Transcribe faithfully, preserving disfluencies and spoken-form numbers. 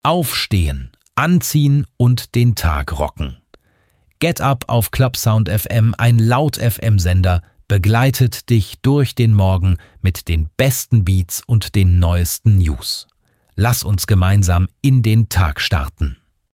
Aufstehen, anziehen und den Tag rocken. Get Up auf Clubsound F M, ein Laut-F M-Sender, begleitet dich durch den Morgen mit den besten Beats und den neuesten News. Lass uns gemeinsam in den Tag starten.